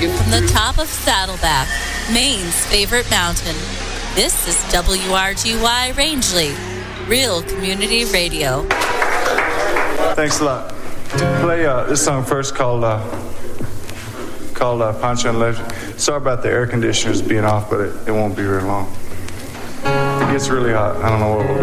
from the top of Saddleback, Maine's favorite mountain. This is WRGY Rangeley, real community radio. Thanks a lot. Play this song first called Pancho and Left. Sorry about the air conditioners being off, but it won't be very long. It gets really hot. I don't know what we'll do.